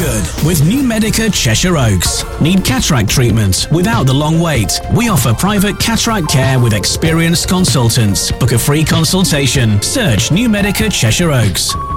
good with New Medica Cheshire Oaks. Need cataract treatment without the long wait? We offer private cataract care with experienced consultants. Book a free consultation. Search New Medica Cheshire Oaks.